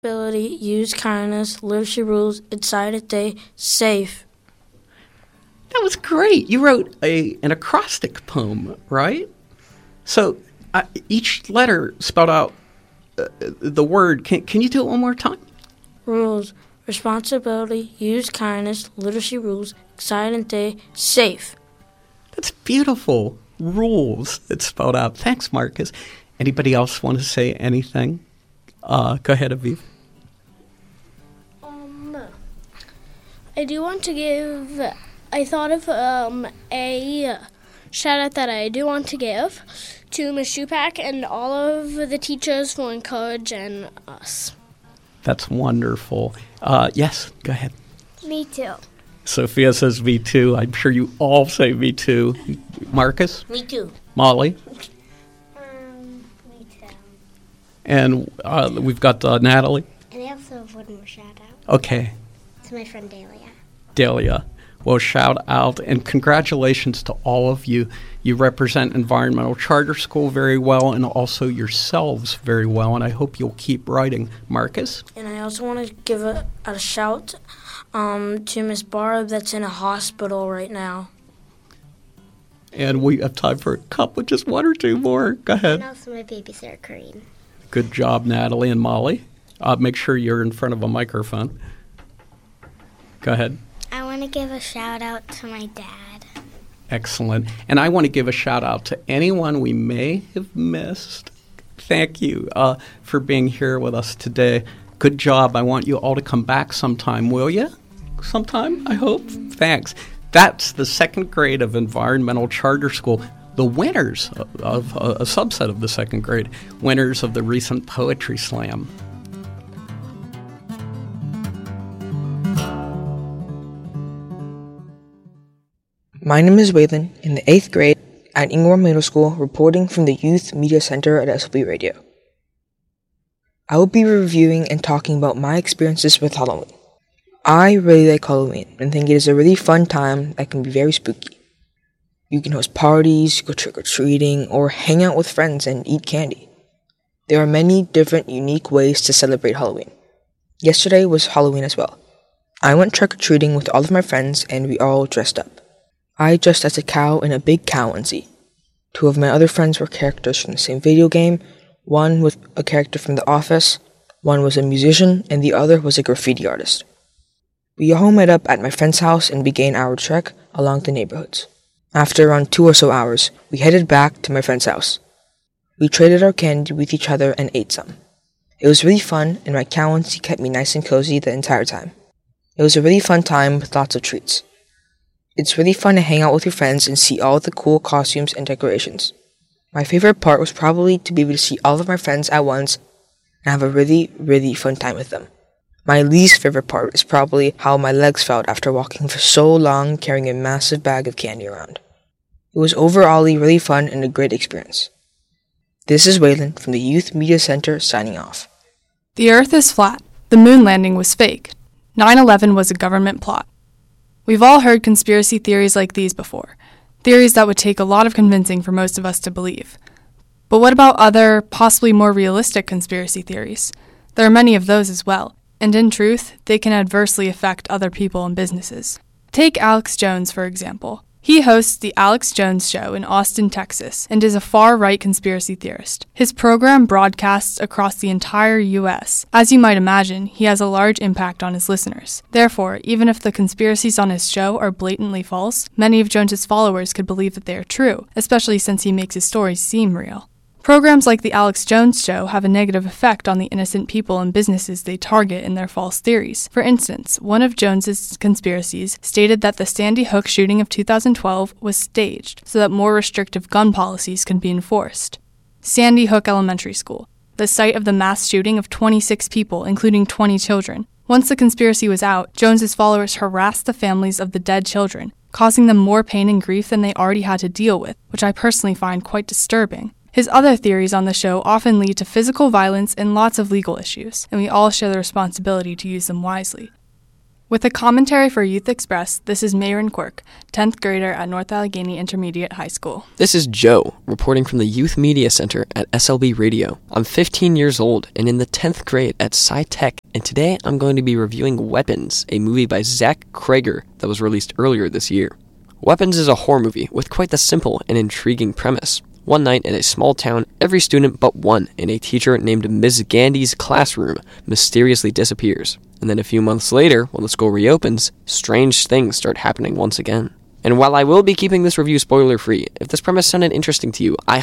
Ability, use kindness, literacy rules, decided day, safe. That was great. You wrote an acrostic poem, right? So each letter spelled out the word. Can you do it one more time? Rules, responsibility, use kindness, literacy rules, exciting day, safe. That's beautiful. Rules, it's spelled out. Thanks, Marcus. Anybody else want to say anything? Go ahead, Aviv. I do want to give, I thought of a shout-out that I do want to give to Ms. Shupak and all of the teachers for encouraging us. That's wonderful. Yes, go ahead. Me too. Sophia says me too. I'm sure you all say me too. Marcus? Me too. Molly? Me too. And we've got Natalie. And I also have one more shout-out. Okay. To my friend Delia. Delia. Well, shout out and congratulations to all of you. You represent Environmental Charter School very well and also yourselves very well, and I hope you'll keep writing. Marcus? And I also want to give a shout to Miss Barb that's in a hospital right now. And we have time for a couple, just one or two more. Go ahead. And also my babysitter, Corrine. Good job, Natalie and Molly. Make sure you're in front of a microphone. Go ahead. I want to give a shout-out to my dad. Excellent. And I want to give a shout-out to anyone we may have missed. Thank you for being here with us today. Good job. I want you all to come back sometime, will you? Sometime, I hope. Thanks. That's the second grade of Environmental Charter School, the winners of a subset of the second grade, winners of the recent Poetry Slam. My name is Waylon, in the 8th grade at Ingraham Middle School, reporting from the Youth Media Center at SLB Radio. I will be reviewing and talking about my experiences with Halloween. I really like Halloween and think it is a really fun time that can be very spooky. You can host parties, go trick-or-treating, or hang out with friends and eat candy. There are many different unique ways to celebrate Halloween. Yesterday was Halloween as well. I went trick-or-treating with all of my friends and we all dressed up. I dressed as a cow in a big cow onesie. Two of my other friends were characters from the same video game, one was a character from The Office, one was a musician, and the other was a graffiti artist. We all met up at my friend's house and began our trek along the neighborhoods. After around 2 or so hours, we headed back to my friend's house. We traded our candy with each other and ate some. It was really fun, and my cow onesie kept me nice and cozy the entire time. It was a really fun time with lots of treats. It's really fun to hang out with your friends and see all the cool costumes and decorations. My favorite part was probably to be able to see all of my friends at once and have a really, really fun time with them. My least favorite part is probably how my legs felt after walking for so long carrying a massive bag of candy around. It was overall really fun and a great experience. This is Waylon from the Youth Media Center signing off. The Earth is flat. The moon landing was fake. 9/11 was a government plot. We've all heard conspiracy theories like these before, theories that would take a lot of convincing for most of us to believe. But what about other, possibly more realistic conspiracy theories? There are many of those as well, and in truth, they can adversely affect other people and businesses. Take Alex Jones, for example. He hosts The Alex Jones Show in Austin, Texas, and is a far-right conspiracy theorist. His program broadcasts across the entire U.S. As you might imagine, he has a large impact on his listeners. Therefore, even if the conspiracies on his show are blatantly false, many of Jones's followers could believe that they are true, especially since he makes his stories seem real. Programs like The Alex Jones Show have a negative effect on the innocent people and businesses they target in their false theories. For instance, one of Jones's conspiracies stated that the Sandy Hook shooting of 2012 was staged so that more restrictive gun policies can be enforced. Sandy Hook Elementary School, the site of the mass shooting of 26 people, including 20 children. Once the conspiracy was out, Jones's followers harassed the families of the dead children, causing them more pain and grief than they already had to deal with, which I personally find quite disturbing. His other theories on the show often lead to physical violence and lots of legal issues, and we all share the responsibility to use them wisely. With a commentary for Youth Express, this is Mayron Quirk, 10th grader at North Allegheny Intermediate High School. This is Joe, reporting from the Youth Media Center at SLB Radio. I'm 15 years old and in the 10th grade at SciTech, and today I'm going to be reviewing Weapons, a movie by Zach Cregger that was released earlier this year. Weapons is a horror movie with quite the simple and intriguing premise. One night in a small town, every student but one in a teacher named Ms. Gandy's classroom mysteriously disappears. And then a few months later, when the school reopens, strange things start happening once again. And while I will be keeping this review spoiler-free, if this premise sounded interesting to you, I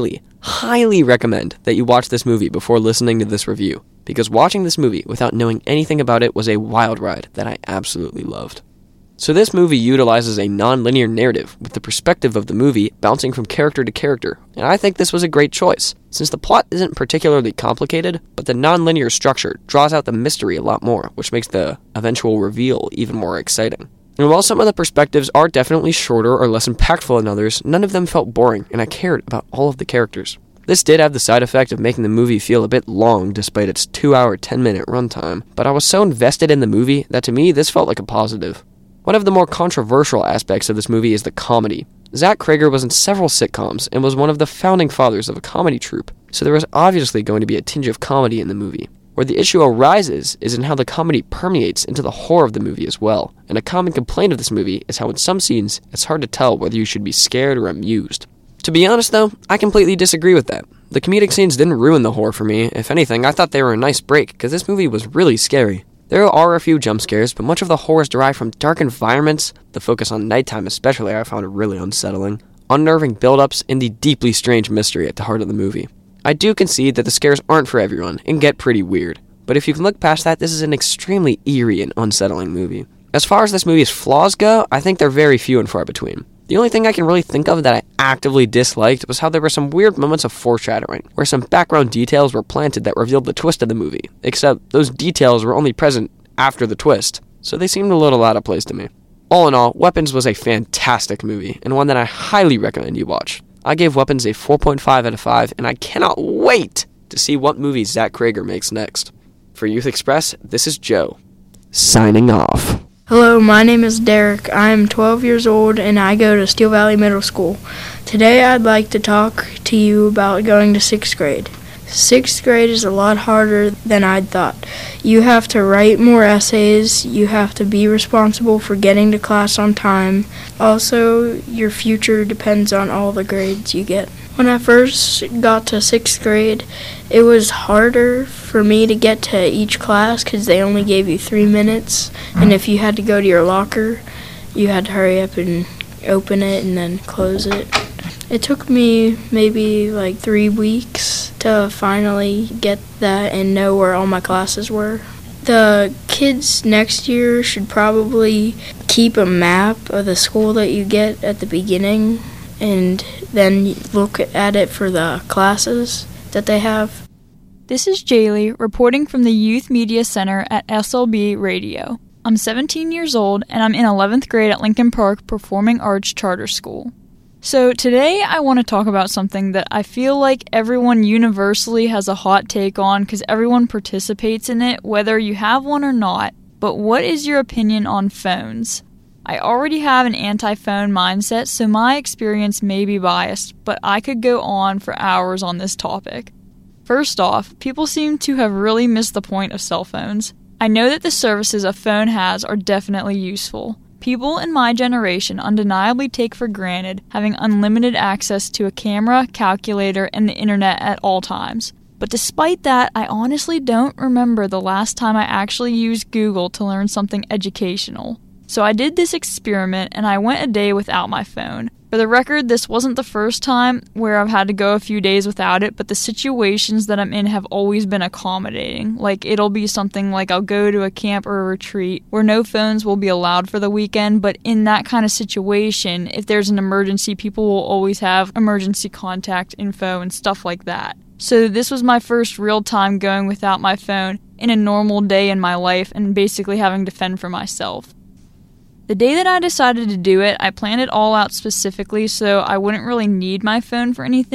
highly recommend that you watch this movie before listening to this review, because watching this movie without knowing anything about it was a wild ride that I absolutely loved. So this movie utilizes a non-linear narrative with the perspective of the movie bouncing from character to character, and I think this was a great choice, since the plot isn't particularly complicated, but the non-linear structure draws out the mystery a lot more, which makes the eventual reveal even more exciting. And while some of the perspectives are definitely shorter or less impactful than others, none of them felt boring, and I cared about all of the characters. This did have the side effect of making the movie feel a bit long despite its 2-hour, 10-minute runtime, but I was so invested in the movie that to me this felt like a positive. One of the more controversial aspects of this movie is the comedy. Zach Cregger was in several sitcoms and was one of the founding fathers of a comedy troupe, so there was obviously going to be a tinge of comedy in the movie. Where the issue arises is in how the comedy permeates into the horror of the movie as well, and a common complaint of this movie is how in some scenes it's hard to tell whether you should be scared or amused. To be honest though, I completely disagree with that. The comedic scenes didn't ruin the horror for me. If anything, I thought they were a nice break, because this movie was really scary. There are a few jump scares, but much of the horror is derived from dark environments, the focus on nighttime especially I found really unsettling, unnerving build-ups, and the deeply strange mystery at the heart of the movie. I do concede that the scares aren't for everyone, and get pretty weird, but if you can look past that, this is an extremely eerie and unsettling movie. As far as this movie's flaws go, I think they're very few and far between. The only thing I can really think of that I actively disliked was how there were some weird moments of foreshadowing, where some background details were planted that revealed the twist of the movie, except those details were only present after the twist, so they seemed a little out of place to me. All in all, Weapons was a fantastic movie, and one that I highly recommend you watch. I gave Weapons a 4.5 out of 5, and I cannot wait to see what movie Zach Cregger makes next. For Youth Express, this is Joe, signing off. Hello, my name is Derek. I am 12 years old and I go to Steel Valley Middle School. Today I'd like to talk to you about going to 6th grade. 6th grade is a lot harder than I'd thought. You have to write more essays, you have to be responsible for getting to class on time. Also, your future depends on all the grades you get. When I first got to 6th grade, it was harder for me to get to each class because they only gave you 3 minutes, and if you had to go to your locker, you had to hurry up and open it and then close it. It took me maybe like 3 weeks to finally get that and know where all my classes were. The kids next year should probably keep a map of the school that you get at the beginning and then look at it for the classes that they have. This is Jaylee reporting from the Youth Media Center at SLB Radio. I'm 17 years old and I'm in 11th grade at Lincoln Park Performing Arts Charter School. So today I want to talk about something that I feel like everyone universally has a hot take on because everyone participates in it, whether you have one or not. But what is your opinion on phones? I already have an anti-phone mindset, so my experience may be biased, but I could go on for hours on this topic. First off, people seem to have really missed the point of cell phones. I know that the services a phone has are definitely useful. People in my generation undeniably take for granted having unlimited access to a camera, calculator, and the internet at all times. But despite that, I honestly don't remember the last time I actually used Google to learn something educational. So I did this experiment and I went a day without my phone. For the record, this wasn't the first time where I've had to go a few days without it, but the situations that I'm in have always been accommodating. Like, it'll be something like I'll go to a camp or a retreat where no phones will be allowed for the weekend, but in that kind of situation, if there's an emergency, people will always have emergency contact info and stuff like that. So this was my first real time going without my phone in a normal day in my life and basically having to fend for myself. The day that I decided to do it, I planned it all out specifically so I wouldn't really need my phone for anything.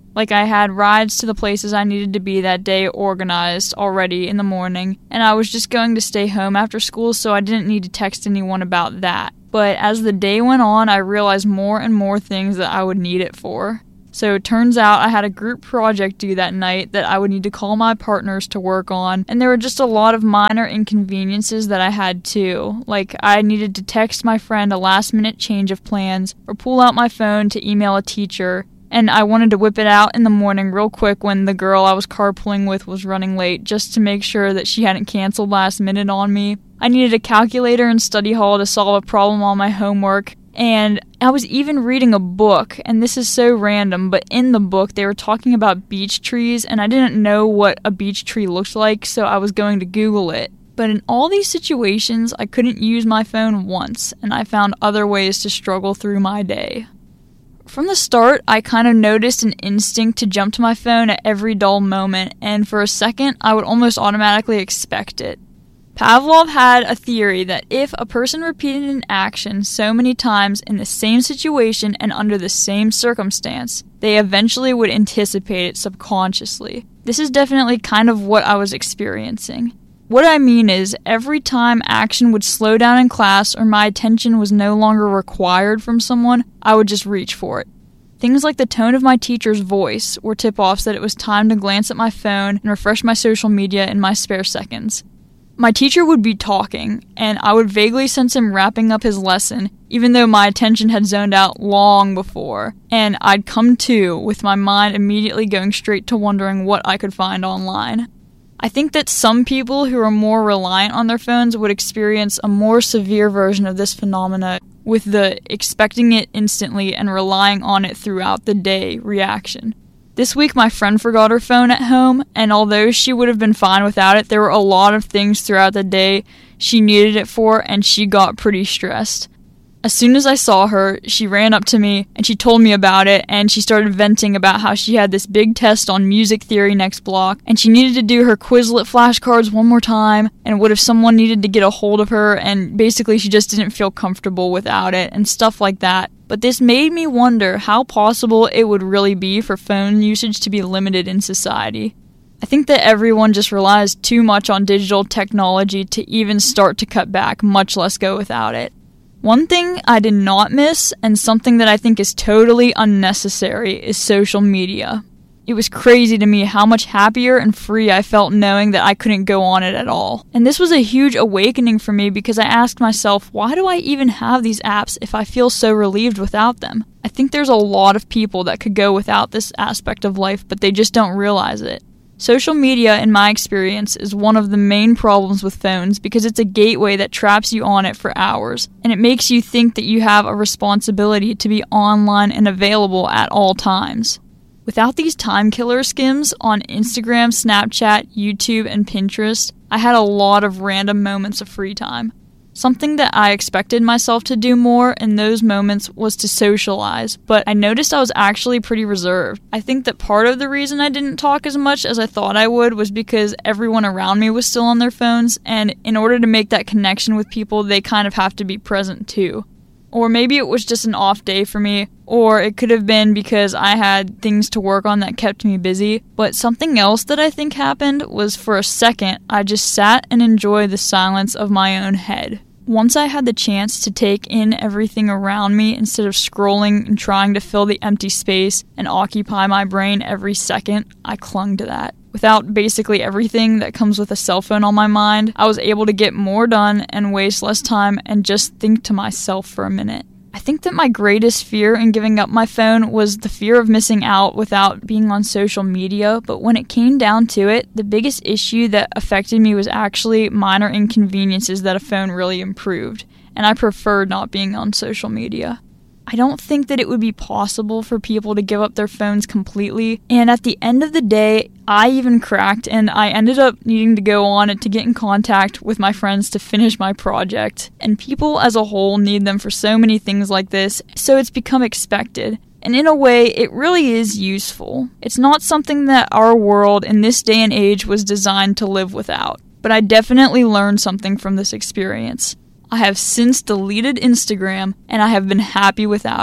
Like I had rides to the places I needed to be that day organized already in the morning, and I was just going to stay home after school, so I didn't need to text anyone about that. But as the day went on, I realized more and more things that I would need it for. So it turns out I had a group project due that night that I would need to call my partners to work on, and there were just a lot of minor inconveniences that I had too. Like I needed to text my friend a last-minute change of plans, or pull out my phone to email a teacher, and I wanted to whip it out in the morning real quick when the girl I was carpooling with was running late, just to make sure that she hadn't canceled last minute on me. I needed a calculator in study hall to solve a problem on my homework, and I was even reading a book, and this is so random, but in the book they were talking about beech trees, and I didn't know what a beech tree looked like, so I was going to Google it. But in all these situations, I couldn't use my phone once, and I found other ways to struggle through my day. From the start, I kind of noticed an instinct to jump to my phone at every dull moment, and for a second, I would almost automatically expect it. Pavlov had a theory that if a person repeated an action so many times in the same situation and under the same circumstance, they eventually would anticipate it subconsciously. This is definitely kind of what I was experiencing. What I mean is, every time action would slow down in class or my attention was no longer required from someone, I would just reach for it. Things like the tone of my teacher's voice were tip-offs that it was time to glance at my phone and refresh my social media in my spare seconds. My teacher would be talking, and I would vaguely sense him wrapping up his lesson, even though my attention had zoned out long before, and I'd come to with my mind immediately going straight to wondering what I could find online. I think that some people who are more reliant on their phones would experience a more severe version of this phenomena with the expecting it instantly and relying on it throughout the day reaction. This week my friend forgot her phone at home, and although she would have been fine without it, there were a lot of things throughout the day she needed it for, and she got pretty stressed. As soon as I saw her, she ran up to me and she told me about it, and she started venting about how she had this big test on music theory next block, and she needed to do her Quizlet flashcards one more time, and what if someone needed to get a hold of her, and basically she just didn't feel comfortable without it, and stuff like that. But this made me wonder how possible it would really be for phone usage to be limited in society. I think that everyone just relies too much on digital technology to even start to cut back, much less go without it. One thing I did not miss, and something that I think is totally unnecessary, is social media. It was crazy to me how much happier and free I felt knowing that I couldn't go on it at all. And this was a huge awakening for me because I asked myself, why do I even have these apps if I feel so relieved without them? I think there's a lot of people that could go without this aspect of life, but they just don't realize it. Social media, in my experience, is one of the main problems with phones because it's a gateway that traps you on it for hours, and it makes you think that you have a responsibility to be online and available at all times. Without these time killer skims on Instagram, Snapchat, YouTube, and Pinterest, I had a lot of random moments of free time. Something that I expected myself to do more in those moments was to socialize, but I noticed I was actually pretty reserved. I think that part of the reason I didn't talk as much as I thought I would was because everyone around me was still on their phones, and in order to make that connection with people, they kind of have to be present too. Or maybe it was just an off day for me, or it could have been because I had things to work on that kept me busy. But something else that I think happened was for a second, I just sat and enjoyed the silence of my own head. Once I had the chance to take in everything around me instead of scrolling and trying to fill the empty space and occupy my brain every second, I clung to that. Without basically everything that comes with a cell phone on my mind, I was able to get more done and waste less time and just think to myself for a minute. I think that my greatest fear in giving up my phone was the fear of missing out without being on social media, but when it came down to it, the biggest issue that affected me was actually minor inconveniences that a phone really improved, and I preferred not being on social media. I don't think that it would be possible for people to give up their phones completely, and at the end of the day, I even cracked, and I ended up needing to go on it to get in contact with my friends to finish my project. And people as a whole need them for so many things like this, so it's become expected. And in a way, it really is useful. It's not something that our world in this day and age was designed to live without, but I definitely learned something from this experience. I have since deleted Instagram, and I have been happy without it.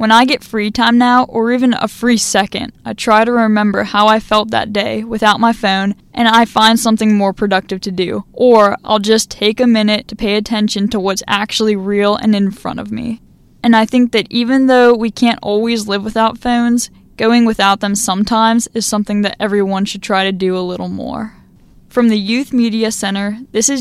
When I get free time now, or even a free second, I try to remember how I felt that day without my phone, and I find something more productive to do. Or I'll just take a minute to pay attention to what's actually real and in front of me. And I think that even though we can't always live without phones, going without them sometimes is something that everyone should try to do a little more. From the Youth Media Center, this is